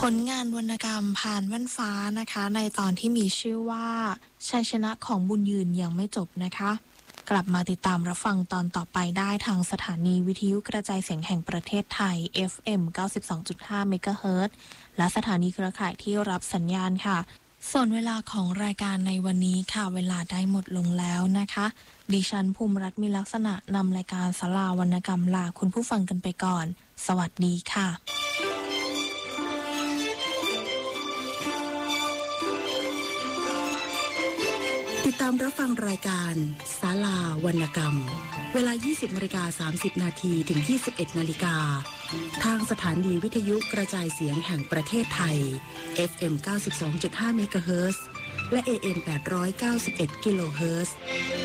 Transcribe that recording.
ผลงานวรรณกรรมผ่านแว่นฟ้านะคะในตอนที่มีชื่อว่าชัยชนะของบุญยืนยังไม่จบนะคะกลับมาติดตามรับฟังตอนต่อไปได้ทางสถานีวิทยุกระจายเสียงแห่งประเทศไทย FM 92.5 เมกะเฮิรตซ์และสถานีเครือข่ายที่รับสัญญาณค่ะส่วนเวลาของรายการในวันนี้ค่ะเวลาได้หมดลงแล้วนะคะดิฉันภูมิรัตน์มีลักษณะนำรายการศาลาวรรณกรรมลาคุณผู้ฟังกันไปก่อนสวัสดีค่ะติดตามรับฟังรายการศาลาวรรณกรรมเวลา 20:30 นาทีถึง 21 นาฬิกาทางสถานีวิทยุกระจายเสียงแห่งประเทศไทย FM 92.5 เมกะเฮิรตซ์และ AM 891 กิโลเฮิรตซ์